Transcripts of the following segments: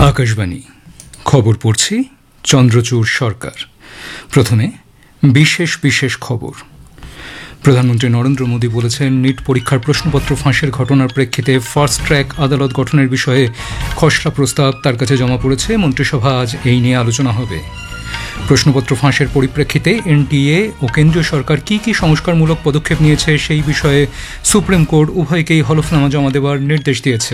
আকাশবাণী খবর পড়ছি চন্দ্রচূড় সরকার। প্রথমে বিশেষ বিশেষ খবর। প্রধানমন্ত্রী নরেন্দ্র মোদী বলেছেন, নিট পরীক্ষার প্রশ্নপত্র ফাঁসের ঘটনার প্রেক্ষিতে ফাস্ট ট্র্যাক আদালত গঠনের বিষয়ে খসড়া প্রস্তাব তার কাছে জমা পড়েছে। মন্ত্রিসভা আজ এই নিয়ে আলোচনা হবে। প্রশ্নপত্র ফাঁসের পরিপ্রেক্ষিতে এনটিএ ও কেন্দ্রীয় সরকার কি কি সংস্কারমূলক পদক্ষেপ নিয়েছে সেই বিষয়ে সুপ্রিম কোর্ট উভয়কেই হলফনামা জমা দেওয়ার নির্দেশ দিয়েছে।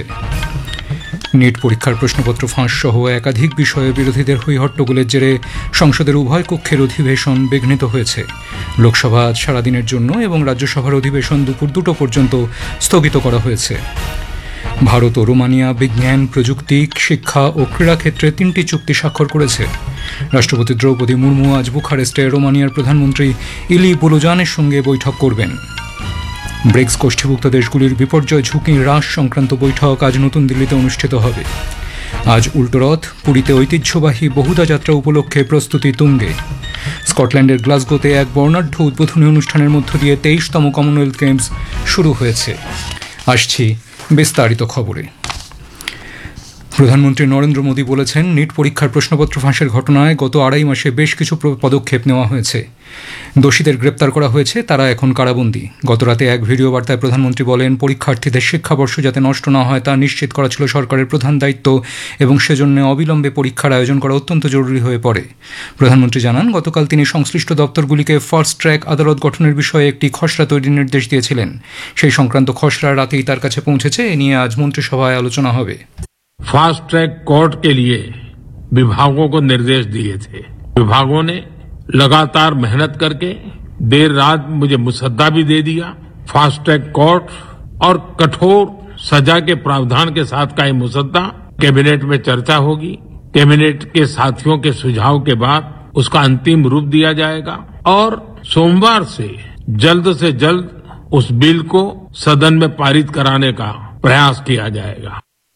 নিট পরীক্ষার প্রশ্নপত্র ফাঁস সহ একাধিক বিষয়ে বিরোধীদের হইহট্টগোলের জেরে সংসদের উভয় কক্ষের অধিবেশন বিঘ্নিত হয়েছে। লোকসভা আজ সারাদিনের জন্য এবং রাজ্যসভার অধিবেশন দুপুর 2টো পর্যন্ত স্থগিত করা হয়েছে। ভারত ও রোমানিয়া বিজ্ঞান, প্রযুক্তি, শিক্ষা ও ক্রীড়া ক্ষেত্রে 3টি চুক্তি স্বাক্ষর করেছে। রাষ্ট্রপতি দ্রৌপদী মুর্মু আজ বুখারেস্টে রোমানিয়ার প্রধানমন্ত্রী ইলি বোলোজানের সঙ্গে বৈঠক করবেন। ব্রিক্স গোষ্ঠীভুক্ত দেশগুলির বিপর্যয় ঝুঁকি হ্রাস সংক্রান্ত বৈঠক আজ নতুন দিল্লিতে অনুষ্ঠিত হবে। আজ উল্টোরথ, পুরীতে ঐতিহ্যবাহী বহুদা যাত্রা উপলক্ষে প্রস্তুতি তুঙ্গে। স্কটল্যান্ডের গ্লাসগোতে এক বর্ণাঢ্য উদ্বোধনী অনুষ্ঠানের মধ্য দিয়ে 23তম কমনওয়েলথ গেমস শুরু হয়েছে। আসছি বিস্তারিত খবরে। প্রধানমন্ত্রী নরেন্দ্র মোদী বলেছেন, নিট পরীক্ষার প্রশ্নপত্র ফাঁসের ঘটনায় গত 2.5 মাসে বেশ কিছু পদক্ষেপ নেওয়া হয়েছে। দোষীদের গ্রেপ্তার করা হয়েছে, তারা এখন কারাবন্দী। গতরাতে এক ভিডিও বার্তায় প্রধানমন্ত্রী বলেন, পরীক্ষার্থীদের শিক্ষাবর্ষ যাতে নষ্ট না হয় তা নিশ্চিত করা ছিল সরকারের প্রধান দায়িত্ব এবং সেজন্য অবিলম্বে পরীক্ষার আয়োজন করা অত্যন্ত জরুরি হয়ে পড়ে। প্রধানমন্ত্রী জানান, গতকাল তিনি সংশ্লিষ্ট দপ্তরগুলিকে ফাস্ট ট্র্যাক আদালত গঠনের বিষয়ে একটি খসড়া তৈরির নির্দেশ দিয়েছিলেন। সেই সংক্রান্ত খসড়া রাতেই তার কাছে পৌঁছেছে। এ নিয়ে আজ মন্ত্রিসভায় আলোচনা হবে। फास्ट ट्रैक कोर्ट के लिए विभागों को निर्देश दिए थे। विभागों ने लगातार मेहनत करके देर रात मुझे मुसद्दा भी दे दिया। फास्ट ट्रैक कोर्ट और कठोर सजा के प्रावधान के साथ का ये मुसद्दा कैबिनेट में चर्चा होगी। कैबिनेट के साथियों के सुझाव के बाद उसका अंतिम रूप दिया जाएगा और सोमवार से जल्द उस बिल को सदन में पारित कराने का प्रयास किया जाएगा।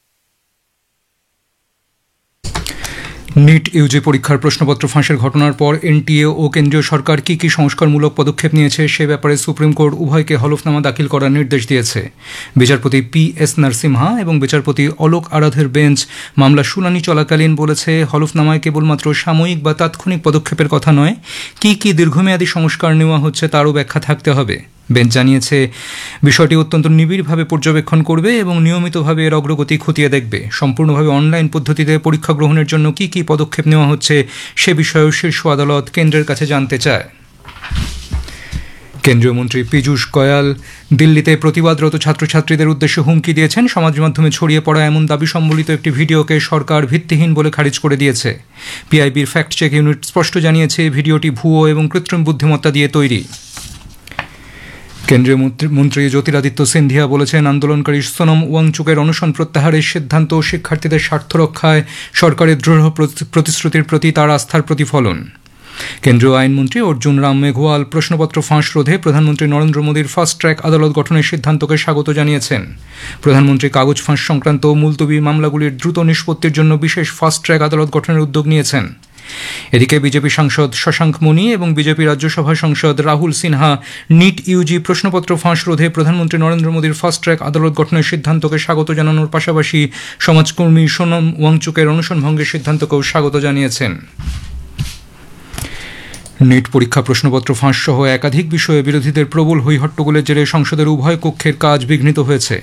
নিট ইউজি পরীক্ষার প্রশ্নপত্র ফাঁসের ঘটনার পর এনটিএ ও কেন্দ্রীয় সরকার কি কি সংস্কারমূলক পদক্ষেপ নিয়েছে সে ব্যাপারে সুপ্রিম কোর্ট উভয়কে হলফনামা দাখিল করার নির্দেশ দিয়েছে। বিচারপতি পি.এস. নরসিমহা এবং বিচারপতি অলোক আরাধের বেঞ্চ মামলা শুনানি চলাকালীন বলেছে, হলফনামায় কেবলমাত্র সাময়িক বা তাৎক্ষণিক পদক্ষেপের কথা নয়, কি কি দীর্ঘমেয়াদী সংস্কার নেওয়া হচ্ছে তারও ব্যাখ্যা থাকতে হবে। বেঞ্চ জানিয়েছে, বিষয়টি অত্যন্ত নিবিড়ভাবে পর্যবেক্ষণ করবে এবং নিয়মিতভাবে এর অগ্রগতি খতিয়ে দেখবে। সম্পূর্ণভাবে অনলাইন পদ্ধতিতে পরীক্ষা গ্রহণের জন্য কি কি পদক্ষেপ নেওয়া হচ্ছে সে বিষয়েও শীর্ষ আদালত কেন্দ্রের কাছে জানতে চায়। কেন্দ্রীয় মন্ত্রী পীযূষ গোয়াল দিল্লিতে প্রতিবাদরত ছাত্রছাত্রীদের উদ্দেশ্যে হুমকি দিয়েছেন। সমাজ মাধ্যমে ছড়িয়ে পড়া এমন দাবি সম্বলিত একটি ভিডিওকে সরকার ভিত্তিহীন বলে খারিজ করে দিয়েছে। পিআইবির ফ্যাক্ট চেক ইউনিট স্পষ্ট জানিয়েছে, ভিডিওটি ভুয়ো এবং কৃত্রিম বুদ্ধিমত্তা দিয়ে তৈরি। কেন্দ্রীয় মন্ত্রী জ্যোতিরাদিত্য সিন্ধিয়া বলেছেন, আন্দোলনকারী সোনম ওয়াংচুকের অনশন প্রত্যাহারের সিদ্ধান্ত শিক্ষার্থীদের স্বার্থ রক্ষায় সরকারের দৃঢ় প্রতিশ্রুতির প্রতি তার আস্থার প্রতিফলন। কেন্দ্রীয় আইনমন্ত্রী অর্জুন রাম মেঘওয়াল প্রশ্নপত্র ফাঁস রোধে প্রধানমন্ত্রী নরেন্দ্র মোদীর ফাস্ট ট্র্যাক আদালত গঠনের সিদ্ধান্তকে স্বাগত জানিয়েছেন। প্রধানমন্ত্রী কাগজ ফাঁস সংক্রান্ত মুলতবি মামলাগুলির দ্রুত নিষ্পত্তির জন্য বিশেষ ফাস্ট ট্র্যাক আদালত গঠনের উদ্যোগ নিয়েছেন। এদিকে বিজেপি সাংসদ শশাঙ্ক মণি এবং বিজেপি রাজ্যসভা সাংসদ রাহুল সিনহা নিট ইউজি প্রশ্নপত্র ফাঁস রোধে প্রধানমন্ত্রী নরেন্দ্র মোদীর ফাস্ট ট্র্যাক আদালত গঠনের সিদ্ধান্তকে স্বাগত জানানোর পাশাপাশি সমাজকর্মী সোনম ওয়াংচুকের অনশন ভঙ্গের সিদ্ধান্তকেও স্বাগত জানিয়েছেন। নিট পরীক্ষা প্রশ্নপত্র ফাঁস সহ একাধিক বিষয়ে বিরোধীদের প্রবল হইহট্টগোলের জেরে সংসদের উভয় কক্ষের কাজ বিঘ্নিত হয়েছে।